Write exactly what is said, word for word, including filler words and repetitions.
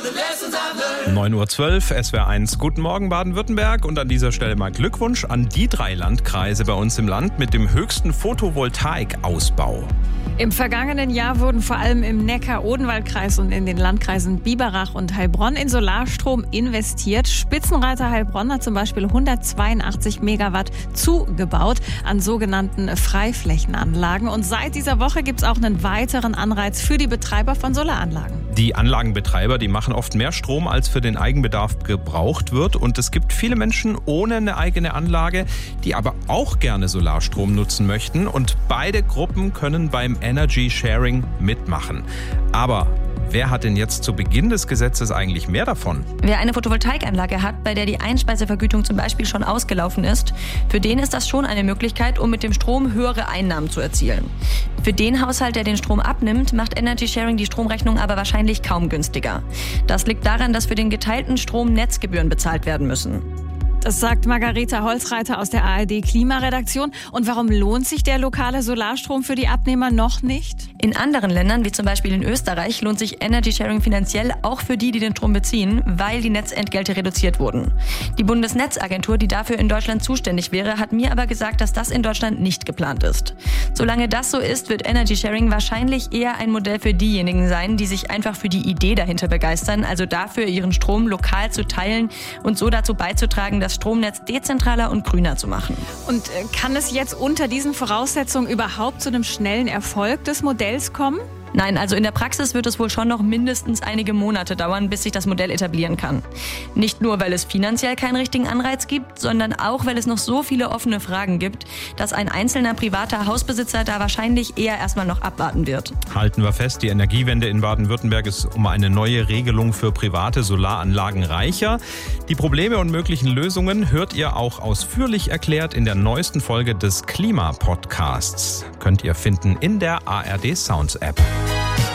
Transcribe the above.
neun Uhr zwölf, S W R eins. Guten Morgen Baden-Württemberg und an dieser Stelle mal Glückwunsch an die drei Landkreise bei uns im Land mit dem höchsten Photovoltaikausbau. Im vergangenen Jahr wurden vor allem im Neckar-Odenwald-Kreis und in den Landkreisen Biberach und Heilbronn in Solarstrom investiert. Spitzenreiter Heilbronn hat zum Beispiel hundertzweiundachtzig Megawatt zugebaut an sogenannten Freiflächenanlagen. Und seit dieser Woche gibt es auch einen weiteren Anreiz für die Betreiber von Solaranlagen. Die Anlagenbetreiber, die machen oft mehr Strom, als für den Eigenbedarf gebraucht wird. Und es gibt viele Menschen ohne eine eigene Anlage, die aber auch gerne Solarstrom nutzen möchten. Und beide Gruppen können beim Energy Sharing mitmachen. Aber wer hat denn jetzt zu Beginn des Gesetzes eigentlich mehr davon? Wer eine Photovoltaikanlage hat, bei der die Einspeisevergütung zum Beispiel schon ausgelaufen ist, für den ist das schon eine Möglichkeit, um mit dem Strom höhere Einnahmen zu erzielen. Für den Haushalt, der den Strom abnimmt, macht Energy Sharing die Stromrechnung aber wahrscheinlich kaum günstiger. Das liegt daran, dass für den geteilten Strom Netzgebühren bezahlt werden müssen. Das sagt Margareta Holzreiter aus der A R D-Klimaredaktion. Und warum lohnt sich der lokale Solarstrom für die Abnehmer noch nicht? In anderen Ländern, wie zum Beispiel in Österreich, lohnt sich Energy Sharing finanziell auch für die, die den Strom beziehen, weil die Netzentgelte reduziert wurden. Die Bundesnetzagentur, die dafür in Deutschland zuständig wäre, hat mir aber gesagt, dass das in Deutschland nicht geplant ist. Solange das so ist, wird Energy Sharing wahrscheinlich eher ein Modell für diejenigen sein, die sich einfach für die Idee dahinter begeistern, also dafür, ihren Strom lokal zu teilen und so dazu beizutragen, dass das Stromnetz dezentraler und grüner zu machen. Und kann es jetzt unter diesen Voraussetzungen überhaupt zu einem schnellen Erfolg des Modells kommen? Nein, also in der Praxis wird es wohl schon noch mindestens einige Monate dauern, bis sich das Modell etablieren kann. Nicht nur, weil es finanziell keinen richtigen Anreiz gibt, sondern auch, weil es noch so viele offene Fragen gibt, dass ein einzelner privater Hausbesitzer da wahrscheinlich eher erstmal noch abwarten wird. Halten wir fest, die Energiewende in Baden-Württemberg ist um eine neue Regelung für private Solaranlagen reicher. Die Probleme und möglichen Lösungen hört ihr auch ausführlich erklärt in der neuesten Folge des Klima-Podcasts. Könnt ihr finden in der A R D Sounds App.